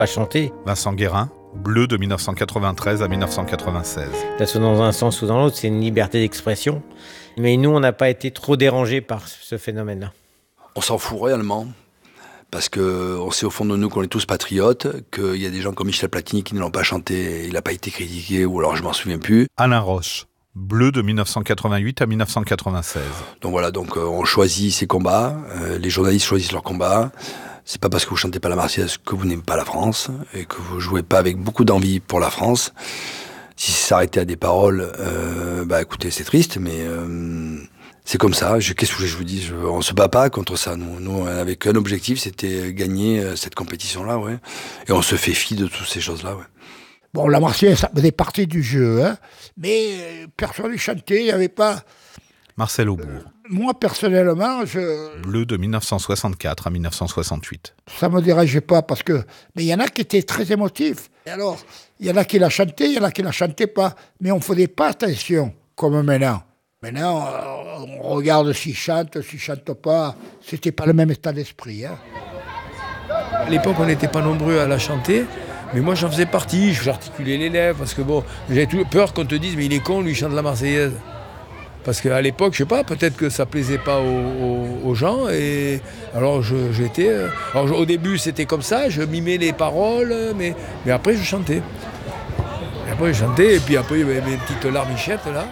pas chanter. Vincent Guérin, Bleu de 1993 à 1996. Ça soit dans un sens ou dans l'autre, c'est une liberté d'expression. Mais nous, on n'a pas été trop dérangés par ce phénomène-là. On s'en fout réellement, parce qu'on sait au fond de nous qu'on est tous patriotes, qu'il y a des gens comme Michel Platini qui ne l'ont pas chanté, il n'a pas été critiqué, ou alors je m'en souviens plus. Alain Roche, Bleu de 1988 à 1996. Donc voilà, on choisit ses combats, les journalistes choisissent leurs combats. C'est pas parce que vous chantez pas la Marseillaise que vous n'aimez pas la France, et que vous jouez pas avec beaucoup d'envie pour la France. Si c'est s'arrêter à des paroles, écoutez, c'est triste, mais c'est comme ça. Qu'est-ce que je vous dis, on se bat pas contre ça. Nous, on avait qu'un objectif, c'était gagner cette compétition-là, ouais. Et on se fait fi de toutes ces choses-là, ouais. Bon, la Marseillaise, ça faisait partie du jeu, hein, mais personne ne chantait, il n'y avait pas... Marcel Aubourg. Moi, personnellement, Bleu de 1964 à 1968. Ça ne me dérangeait pas, parce que... Mais il y en a qui étaient très émotifs. Et alors, il y en a qui la chantaient, il y en a qui la chantaient pas. Mais on ne faisait pas attention, comme maintenant. Maintenant, on regarde s'ils chantent pas. C'était pas le même état d'esprit, hein. À l'époque, on n'était pas nombreux à la chanter, mais moi j'en faisais partie, j'articulais les lèvres, parce que j'avais peur qu'on te dise, mais il est con, lui, il chante la Marseillaise. Parce qu'à l'époque, je sais pas, peut-être que ça plaisait pas aux gens, et alors j'étais... au début, c'était comme ça, je mimais les paroles, mais après, je chantais. Et puis après, il y avait mes petites larmichettes, là.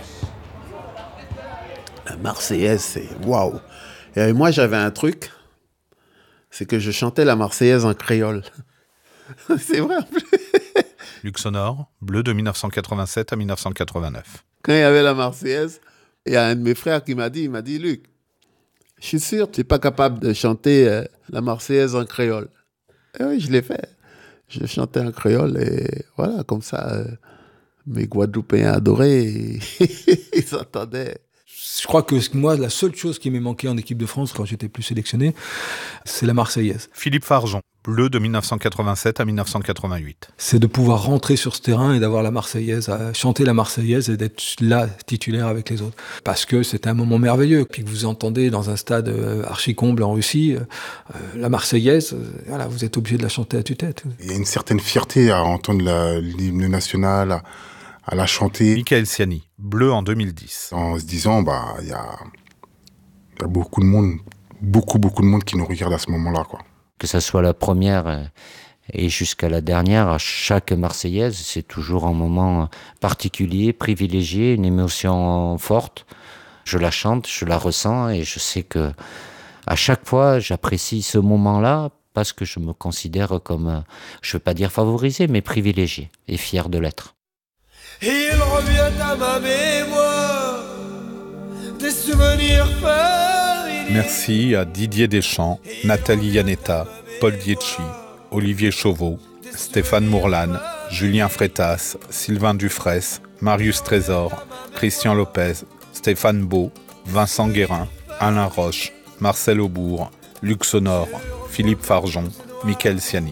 La Marseillaise, c'est waouh. Et moi, j'avais un truc, c'est que je chantais la Marseillaise en créole. C'est vrai. Luxonor, Bleu de 1987 à 1989. Quand il y avait la Marseillaise, il y a un de mes frères qui m'a dit, Luc, je suis sûr que tu n'es pas capable de chanter la Marseillaise en créole. Et oui, je l'ai fait. Je chantais en créole et voilà, comme ça, mes Guadeloupéens adorés, ils entendaient. Je crois que moi, la seule chose qui m'est manqué en équipe de France quand j'étais plus sélectionné, c'est la Marseillaise. Philippe Farjon, Bleu de 1987 à 1988. C'est de pouvoir rentrer sur ce terrain et d'avoir la Marseillaise, chanter la Marseillaise et d'être là, titulaire avec les autres. Parce que c'était un moment merveilleux. Puis que vous entendez dans un stade archi-comble en Russie, la Marseillaise, voilà, vous êtes obligé de la chanter à tue-tête. Il y a une certaine fierté à entendre l'hymne national, à la chanter. Michael Siani, Bleu en 2010. En se disant, il y a beaucoup de monde, beaucoup de monde qui nous regarde à ce moment-là, quoi. Que ça soit la première et jusqu'à la dernière, à chaque Marseillaise, c'est toujours un moment particulier, privilégié, une émotion forte. Je la chante, je la ressens et je sais que à chaque fois, j'apprécie ce moment-là parce que je me considère comme, je ne veux pas dire favorisé, mais privilégié et fier de l'être. Il revient à ma mémoire des souvenirs familiers. Merci à Didier Deschamps, Nathalie Yanetta, Paul Dietschi, Olivier Chauveau, Stéphane Mourlane, Julien Freitas, Sylvain Dufresne, Marius Trésor, Christian Lopez, Stéphane Beau, Vincent Guérin, Alain Roche, Marcel Aubourg, Luxonor, Philippe Farjon, Michael Siani.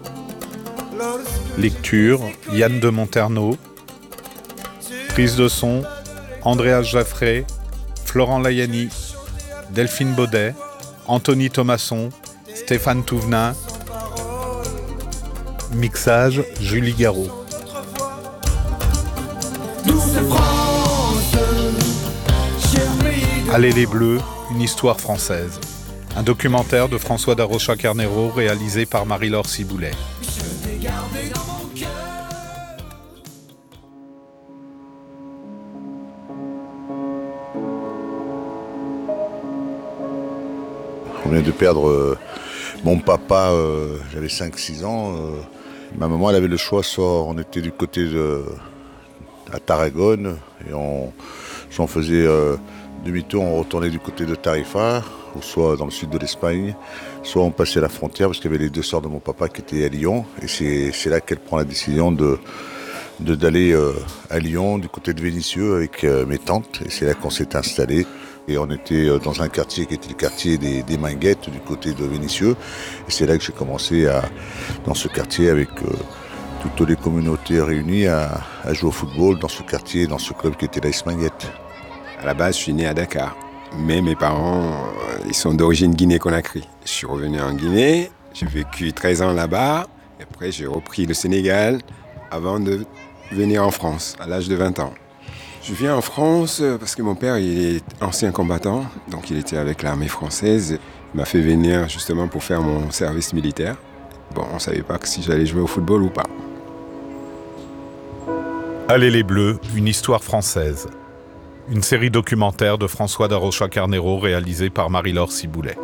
Lecture, Yann de Monterneau. Prise de son, Andréas Jaffré, Florent Layani, Delphine Baudet, Anthony Thomasson, Stéphane Touvenin. Mixage, Julie Garraud. Allez les Bleus, une histoire française. Un documentaire de François Darocha-Carnero réalisé par Marie-Laure Ciboulet. On vient de perdre mon papa, j'avais 5-6 ans. Ma maman, elle avait le choix, soit on était du côté à Tarragone, et on faisait demi-tour, on retournait du côté de Tarifa, ou soit dans le sud de l'Espagne, soit on passait la frontière, parce qu'il y avait les deux sœurs de mon papa qui étaient à Lyon, et c'est là qu'elle prend la décision d'aller à Lyon, du côté de Vénissieux, avec mes tantes, et c'est là qu'on s'est installé. Et on était dans un quartier qui était le quartier des Minguettes du côté de Vénissieux. Et c'est là que j'ai commencé dans ce quartier avec toutes les communautés réunies à jouer au football dans ce quartier, dans ce club qui était l'AS Minguettes. À la base, je suis né à Dakar. Mais mes parents, ils sont d'origine Guinée-Conakry. Je suis revenu en Guinée, j'ai vécu 13 ans là-bas. Et Après, j'ai repris le Sénégal avant de venir en France, à l'âge de 20 ans. Je viens en France parce que mon père, il est ancien combattant, donc il était avec l'armée française. Il m'a fait venir justement pour faire mon service militaire. Bon, on ne savait pas si j'allais jouer au football ou pas. Allez les Bleus, une histoire française. Une série documentaire de François Darocha Carnero réalisée par Marie-Laure Ciboulet.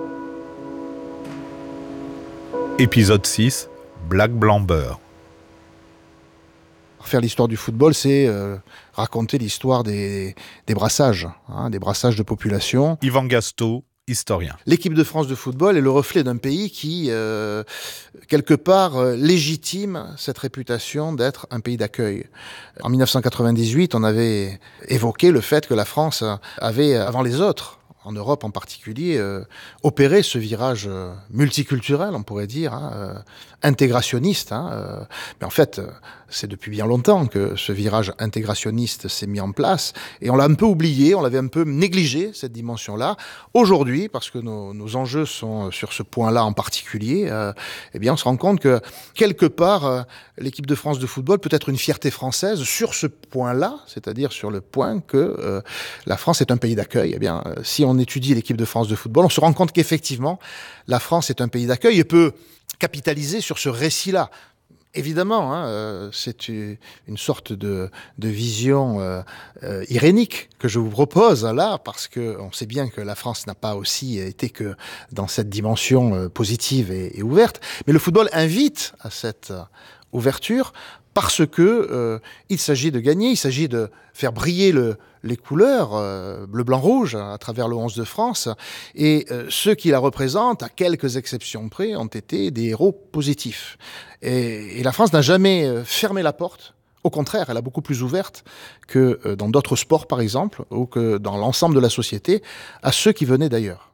Épisode 6, Black Blanc Beurre. Faire l'histoire du football, c'est raconter l'histoire des brassages, des brassages de population. Yvan Gastaud, historien. L'équipe de France de football est le reflet d'un pays qui, quelque part, légitime cette réputation d'être un pays d'accueil. En 1998, on avait évoqué le fait que la France avait, avant les autres, en Europe en particulier, opéré ce virage multiculturel, on pourrait dire, intégrationniste. Mais en fait, c'est depuis bien longtemps que ce virage intégrationniste s'est mis en place. Et on l'a un peu oublié, on l'avait un peu négligé, cette dimension-là. Aujourd'hui, parce que nos enjeux sont sur ce point-là en particulier, eh bien, on se rend compte que, quelque part, l'équipe de France de football peut être une fierté française sur ce point-là, c'est-à-dire sur le point que la France est un pays d'accueil. Eh bien, si on étudie l'équipe de France de football, on se rend compte qu'effectivement, la France est un pays d'accueil et peut capitaliser sur ce récit-là. Évidemment, c'est une sorte de vision irénique que je vous propose là, parce qu'on sait bien que la France n'a pas aussi été que dans cette dimension positive et ouverte, mais le football invite à cette ouverture parce que il s'agit de gagner, il s'agit de faire briller les couleurs bleu, blanc, rouge à travers le 11 de France, et ceux qui la représentent, à quelques exceptions près, ont été des héros positifs. Et la France n'a jamais fermé la porte. Au contraire, elle a beaucoup plus ouverte que dans d'autres sports, par exemple, ou que dans l'ensemble de la société, à ceux qui venaient d'ailleurs.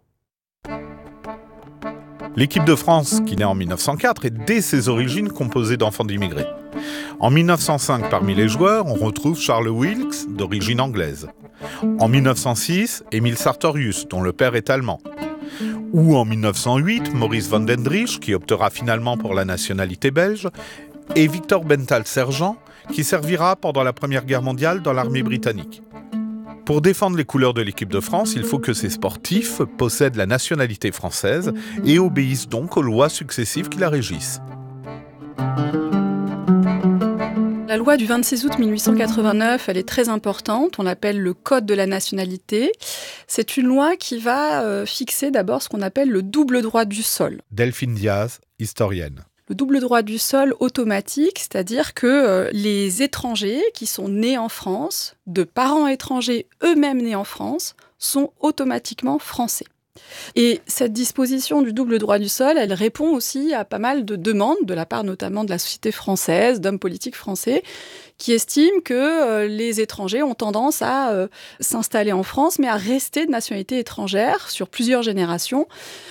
L'équipe de France, qui naît en 1904, est dès ses origines composée d'enfants d'immigrés. En 1905, parmi les joueurs, on retrouve Charles Wilkes, d'origine anglaise. En 1906, Émile Sartorius, dont le père est allemand. Ou en 1908, Maurice Van Dendrich, qui optera finalement pour la nationalité belge, et Victor Bental-Sergent, qui servira pendant la Première Guerre mondiale dans l'armée britannique. Pour défendre les couleurs de l'équipe de France, il faut que ces sportifs possèdent la nationalité française et obéissent donc aux lois successives qui la régissent. La loi du 26 août 1889, elle est très importante, on l'appelle le Code de la nationalité. C'est une loi qui va fixer d'abord ce qu'on appelle le double droit du sol. Delphine Diaz, historienne. Le double droit du sol automatique, c'est-à-dire que les étrangers qui sont nés en France, de parents étrangers eux-mêmes nés en France, sont automatiquement français. Et cette disposition du double droit du sol, elle répond aussi à pas mal de demandes, de la part notamment de la société française, d'hommes politiques français, qui estiment que les étrangers ont tendance à s'installer en France, mais à rester de nationalité étrangère sur plusieurs générations,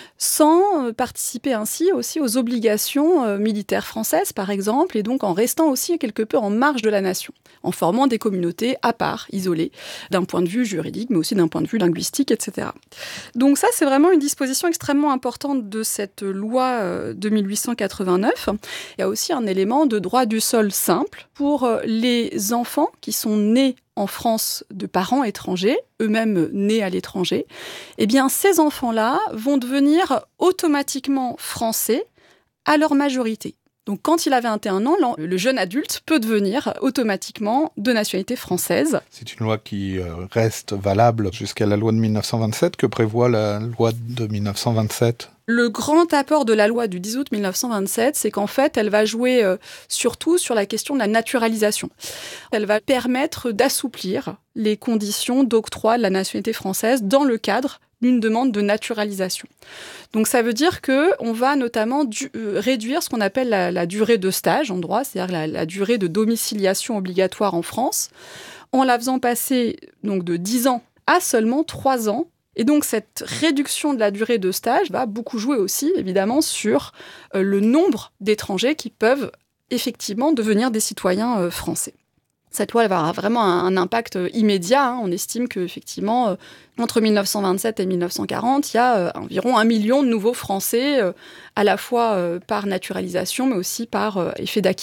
sans participer ainsi aussi aux obligations militaires françaises, par exemple, et donc en restant aussi quelque peu en marge de la nation, en formant des communautés à part, isolées, d'un point de vue juridique, mais aussi d'un point de vue linguistique, etc. Donc ça, c'est vraiment une disposition extrêmement importante de cette loi de 1889. Il y a aussi un élément de droit du sol simple pour les enfants qui sont nés en France de parents étrangers, eux-mêmes nés à l'étranger, eh bien ces enfants-là vont devenir automatiquement français à leur majorité. Donc quand il a 21 ans, le jeune adulte peut devenir automatiquement de nationalité française. C'est une loi qui reste valable jusqu'à la loi de 1927. Que prévoit la loi de 1927 ? Le grand apport de la loi du 10 août 1927, c'est qu'en fait, elle va jouer surtout sur la question de la naturalisation. Elle va permettre d'assouplir les conditions d'octroi de la nationalité française dans le cadre d'une demande de naturalisation. Donc ça veut dire qu'on va notamment réduire ce qu'on appelle la durée de stage en droit, c'est-à-dire la durée de domiciliation obligatoire en France, en la faisant passer donc, de 10 ans à seulement 3 ans. Et donc, cette réduction de la durée de stage va beaucoup jouer aussi, évidemment, sur le nombre d'étrangers qui peuvent effectivement devenir des citoyens français. Cette loi elle va avoir vraiment un impact immédiat. On estime qu'effectivement, entre 1927 et 1940, il y a environ 1 million de nouveaux Français, à la fois par naturalisation, mais aussi par effet d'acquisition